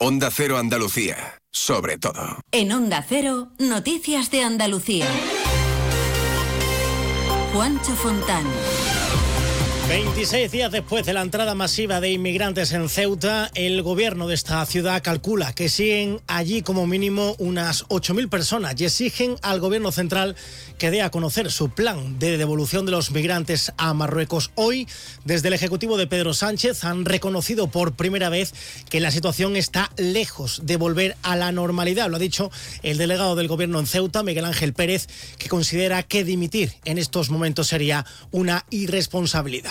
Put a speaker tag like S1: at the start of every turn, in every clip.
S1: Onda Cero Andalucía, sobre todo.
S2: En Onda Cero, noticias de Andalucía. Juancho Fontán.
S3: 26 días después de la entrada masiva de inmigrantes en Ceuta, el gobierno de esta ciudad calcula que siguen allí como mínimo unas 8.000 personas y exigen al gobierno central que dé a conocer su plan de devolución de los migrantes a Marruecos. Hoy, desde el Ejecutivo de Pedro Sánchez, han reconocido por primera vez que la situación está lejos de volver a la normalidad. Lo ha dicho el delegado del gobierno en Ceuta, Miguel Ángel Pérez, que considera que dimitir en estos momentos sería una irresponsabilidad.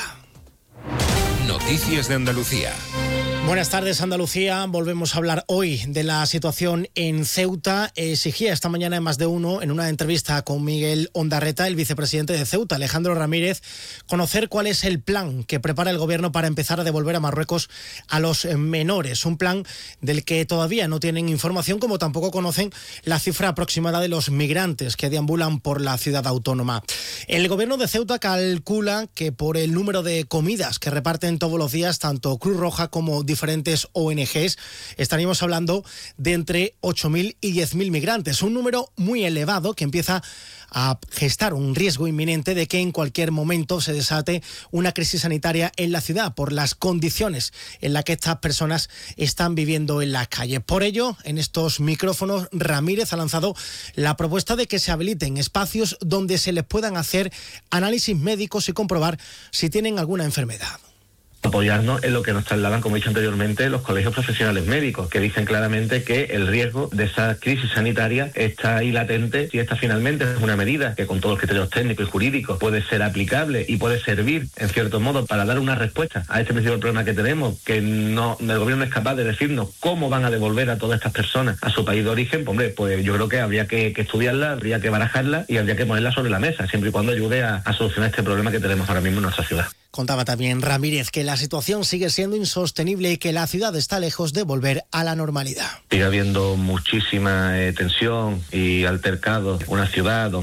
S4: Noticias de Andalucía.
S3: Buenas tardes, Andalucía. Volvemos a hablar hoy de la situación en Ceuta. Exigía esta mañana en Más de Uno, en una entrevista con Miguel Ondarreta, el vicepresidente de Ceuta, Alejandro Ramírez, conocer cuál es el plan que prepara el gobierno para empezar a devolver a Marruecos a los menores. Un plan del que todavía no tienen información, como tampoco conocen la cifra aproximada de los migrantes que deambulan por la ciudad autónoma. El gobierno de Ceuta calcula que por el número de comidas que reparten todos los días, tanto Cruz Roja como diferentes ONGs, estaríamos hablando de entre 8.000 y 10.000 migrantes, un número muy elevado que empieza a gestar un riesgo inminente de que en cualquier momento se desate una crisis sanitaria en la ciudad por las condiciones en las que estas personas están viviendo en las calles. Por ello, en estos micrófonos, Ramírez ha lanzado la propuesta de que se habiliten espacios donde se les puedan hacer análisis médicos y comprobar si tienen alguna enfermedad.
S5: Apoyarnos en lo que nos trasladan, como he dicho anteriormente, los colegios profesionales médicos, que dicen claramente que el riesgo de esa crisis sanitaria está ahí latente y esta finalmente es una medida que con todos los criterios técnicos y jurídicos puede ser aplicable y puede servir, en cierto modo, para dar una respuesta a este principal problema que tenemos, que el gobierno no es capaz de decirnos cómo van a devolver a todas estas personas a su país de origen. Hombre, pues yo creo que habría que estudiarla, habría que barajarla y habría que ponerla sobre la mesa, siempre y cuando ayude a solucionar este problema que tenemos ahora mismo en nuestra ciudad.
S3: Contaba también Ramírez que la situación sigue siendo insostenible y que la ciudad está lejos de volver a la normalidad.
S5: Sigue habiendo muchísima tensión y altercados. Una ciudad donde